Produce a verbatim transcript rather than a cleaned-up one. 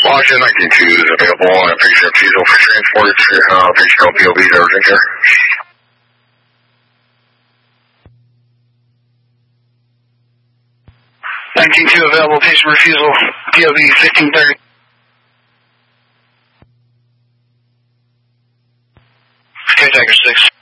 Washington nineteen two is available on a patient refusal for transport to uh, patient L P O B to urgent care. nineteen two available, patient refusal, P O B fifteen thirty. Caretaker six.